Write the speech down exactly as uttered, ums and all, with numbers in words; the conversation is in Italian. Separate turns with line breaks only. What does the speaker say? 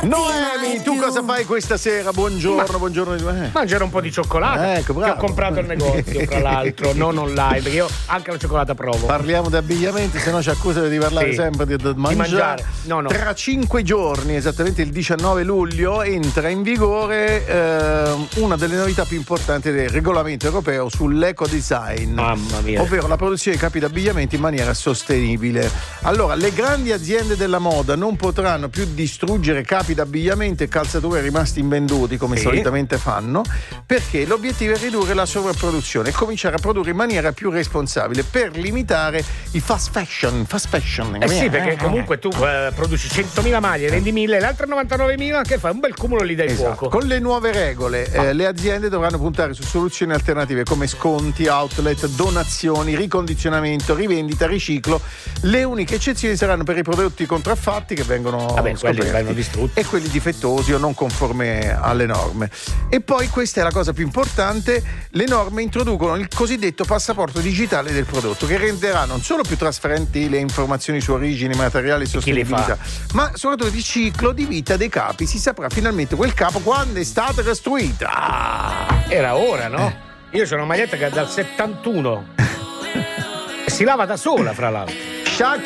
Noemi, tu cosa fai questa sera? Buongiorno, Ma, buongiorno. Eh.
Mangiare un po' di cioccolata.
Ecco, bravo.
Che ho comprato al negozio, tra l'altro, non online, perché io anche la cioccolata provo.
Parliamo di abbigliamento, se no ci accusano di parlare sì. sempre di, di mangiare. Di mangiare. No, no. Tra cinque giorni, esattamente il diciannove luglio, entra in vigore eh, una delle novità più importanti del regolamento europeo sull'eco design.
Mamma mia.
Ovvero la produzione di capi d'abbigliamento in maniera sostenibile. Allora, le grandi aziende della moda non potranno più distruggere capi d'abbigliamento e calzature rimasti invenduti come sì. solitamente fanno, perché l'obiettivo è ridurre la sovrapproduzione e cominciare a produrre in maniera più responsabile per limitare i fast fashion. Fast fashion.
Eh sì, perché comunque tu eh, produci centomila maglie, vendi mille, le altre novantanovemila, che fai? Un bel cumulo lì dai
esatto.
fuoco.
Con le nuove regole eh, ah. le aziende dovranno puntare su soluzioni alternative come sconti, outlet, donazioni, ricondizionamento, rivendita, riciclo. Le uniche eccezioni saranno per i prodotti contraffatti che vengono
Vabbè,
scoperti
vengono distrutti
e quelli difettosi o non conformi alle norme. E poi questa è la cosa più importante: le norme introducono il cosiddetto passaporto digitale del prodotto, che renderà non solo più trasparenti le informazioni su origine, materiali e sostenibilità, ma soprattutto il ciclo di vita dei capi. Si saprà finalmente quel capo quando è stata costruita.
Ah, era ora, no? Eh. Io c'ho una maglietta che è dal settantuno si lava da sola, fra l'altro.